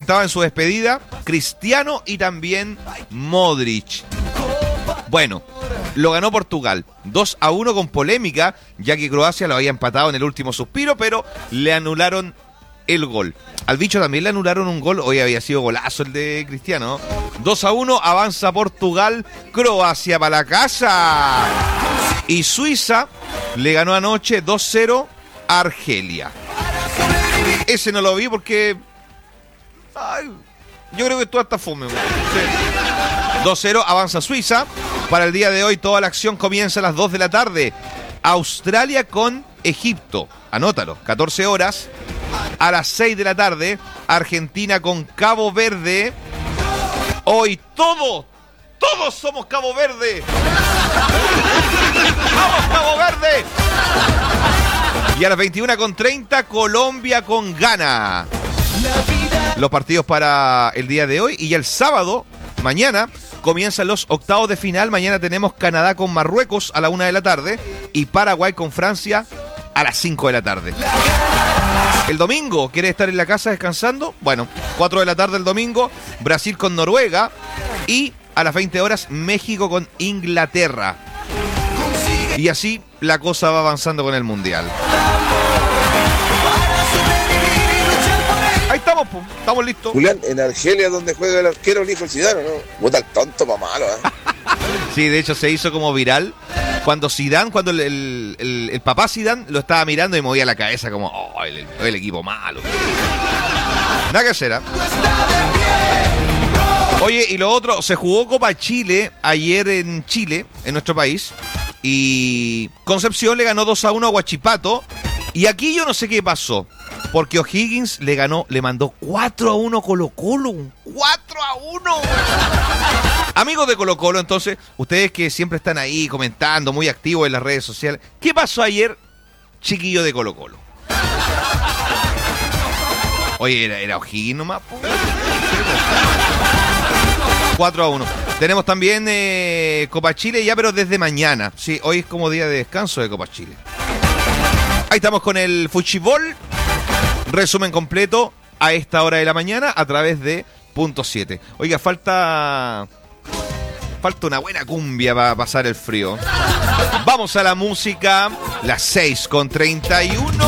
estaba en su despedida Cristiano y también Modric. Bueno, lo ganó Portugal 2-1 con polémica, ya que Croacia lo había empatado en el último suspiro, pero le anularon el gol. Al bicho también le anularon un gol. Hoy había sido golazo el de Cristiano. 2-1, avanza Portugal, Croacia para la casa. Y Suiza le ganó anoche 2-0 a Argelia. Ese no lo vi porque... Ay, yo creo que todo está fome. Sí. 2-0, avanza Suiza. Para el día de hoy toda la acción comienza a las 2 de la tarde. Australia con Egipto. Anótalo, 14 horas. A las 6 de la tarde, Argentina con Cabo Verde. Hoy todos somos Cabo Verde. ¡Vamos, Cabo Verde! Y a las 21:30, Colombia con Ghana. Los partidos para el día de hoy. Y el sábado, mañana, comienzan los octavos de final. Mañana tenemos Canadá con Marruecos a la 1 de la tarde. Y Paraguay con Francia a las 5 de la tarde. El domingo, ¿quiere estar en la casa descansando? Bueno, 4 de la tarde el domingo, Brasil con Noruega. Y a las 20 horas, México con Inglaterra. Y así la cosa va avanzando con el Mundial. Ahí estamos, po. Estamos listos. Julián, en Argelia, donde juega el arquero, el hijo del Zidane, ¿no? Puta, el tonto pa' malo, ¿eh? Sí, de hecho se hizo como viral cuando Zidane, cuando el papá Zidane lo estaba mirando y movía la cabeza como, oh, el equipo malo. Nada que hacer, ¿eh? Oye, y lo otro, se jugó Copa Chile ayer en Chile, en nuestro país, y Concepción le ganó 2-1 a Huachipato, y aquí yo no sé qué pasó, porque O'Higgins le mandó 4-1 Colo-Colo, 4-1. Amigos de Colo-Colo, entonces, ustedes que siempre están ahí comentando, muy activos en las redes sociales, ¿qué pasó ayer, chiquillo de Colo-Colo? Oye, era O'Higgins nomás, po. 4-1. Tenemos también Copa Chile ya, pero desde mañana. Sí, hoy es como día de descanso de Copa Chile. Ahí estamos con el fútbol. Resumen completo a esta hora de la mañana a través de Punto 7. Oiga, falta una buena cumbia para pasar el frío. Vamos a la música. Las 6:31.